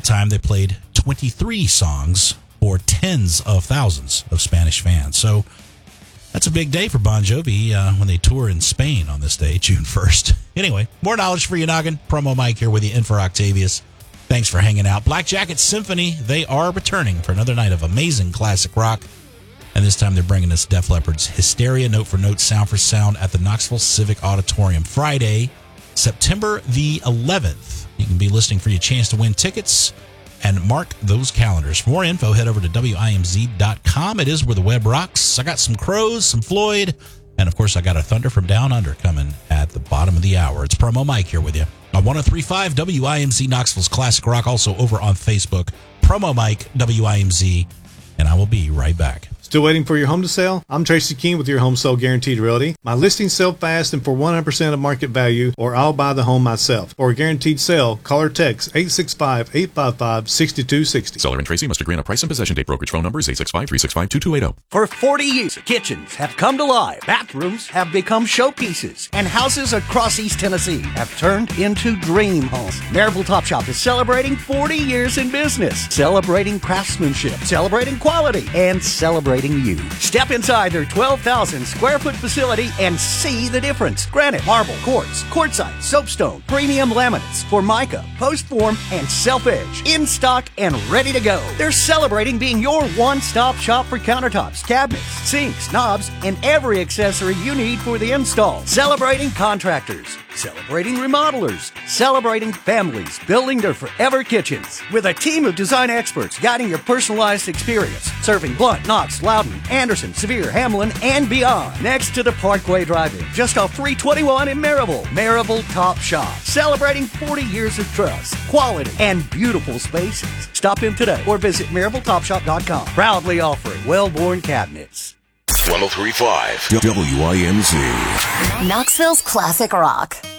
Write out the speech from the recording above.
time, they played 23 songs for tens of thousands of Spanish fans. So that's a big day for Bon Jovi when they tour in Spain on this day, June 1st. Anyway, more knowledge for you, Noggin. Promo Mike here with you in for Octavius. Thanks for hanging out. Black Jacket Symphony, they are returning for another night of amazing classic rock. And this time they're bringing us Def Leppard's Hysteria, note for note, sound for sound at the Knoxville Civic Auditorium Friday, September the 11th. You can be listening for your chance to win tickets and mark those calendars. For more info, head over to WIMZ.com. It is where the web rocks. I got some Crows, some Floyd, and of course I got a Thunder from Down Under coming at the bottom of the hour. It's Promo Mike here with you on 103.5 WIMZ Knoxville's Classic Rock, also over on Facebook, Promo Mike WIMZ, and I will be right back. Still waiting for your home to sell? I'm Tracy Keene with your Home Sale Guaranteed Realty. My listings sell fast and for 100% of market value, or I'll buy the home myself. For a guaranteed sale, call or text 865-855-6260. Seller and Tracy must agree on a price and possession date. Brokerage phone number is 865-365-2280. For 40 years, kitchens have come to life, bathrooms have become showpieces, and houses across East Tennessee have turned into dream homes. Maryville Topshop is celebrating 40 years in business, celebrating craftsmanship, celebrating quality, and celebrating you. Step inside their 12,000 square foot facility and see the difference. Granite, marble, quartz, quartzite, soapstone, premium laminates, Formica, post form, and self edge. In stock and ready to go. They're celebrating being your one-stop shop for countertops, cabinets, sinks, knobs, and every accessory you need for the install. Celebrating contractors, celebrating remodelers, celebrating families building their forever kitchens. With a team of design experts guiding your personalized experience, serving Blunt, Knox, Loudon, Anderson, Sevier, Hamlin, and beyond. Next to the Parkway Drive-In, just off 321 in Maryville. Maryville Top Shop, celebrating 40 years of trust, quality, and beautiful spaces. Stop in today or visit MaryvilleTopShop.com. Proudly offering well-worn cabinets. 103.5 WIMZ. Knoxville's Classic Rock.